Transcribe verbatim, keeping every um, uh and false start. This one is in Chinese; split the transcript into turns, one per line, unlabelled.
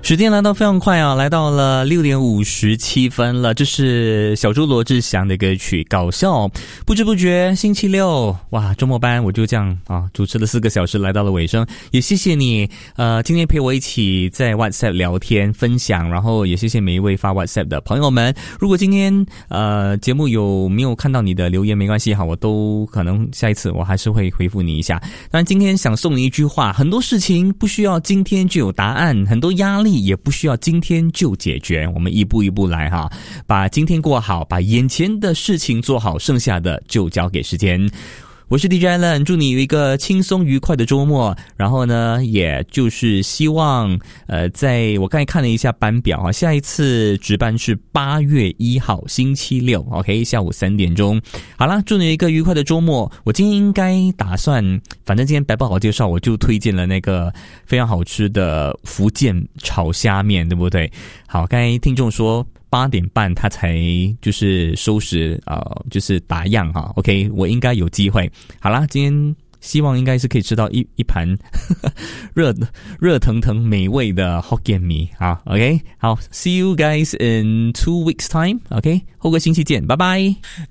时间来到非常快啊，来到了六点五十七分了。这是小猪罗志祥的歌曲《搞笑》。不知不觉星期六，哇，周末班我就这样啊主持了四个小时，来到了尾声。也谢谢你，呃，今天陪我一起在 WhatsApp 聊天分享，然后也谢谢每一位发 WhatsApp 的朋友们。如果今天呃节目有没有看到你的留言，没关系哈，我都可能下一次我还是会回复你一下。当然，今天想送你一句话：很多事情不需要今天就有答案，很多压力也不需要今天就解决，我们一步一步来哈，把今天过好，把眼前的事情做好，剩下的就交给时间。我是 D J Allen， 祝你有一个轻松愉快的周末。然后呢，也就是希望，呃，在我刚才看了一下班表啊，下一次值班是八月一号星期六 ，OK， 下午三点钟。好啦，祝你有一个愉快的周末。我今天应该打算，反正今天白不好介绍，我就推荐了那个非常好吃的福建炒虾面，对不对？好，刚才听众说八点半他才就是收拾呃就是打烊哈 ，OK， 我应该有机会。好啦，今天希望应该是可以吃到一一盘热热腾腾美味的 Hokkien Mee 好 ，OK， 好 ，See you guys in two weeks time，OK， 后个星期见，拜拜。